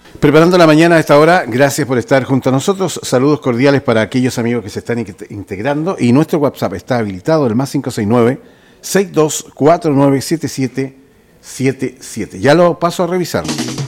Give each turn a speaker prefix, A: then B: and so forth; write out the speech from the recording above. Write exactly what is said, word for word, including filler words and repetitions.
A: Preparando la mañana a esta hora, gracias por estar junto a nosotros. Saludos cordiales para aquellos amigos que se están integrando. Y nuestro WhatsApp está habilitado, el más cinco seis nueve, seis dos cuatro nueve, siete siete siete siete. Ya lo paso a revisar.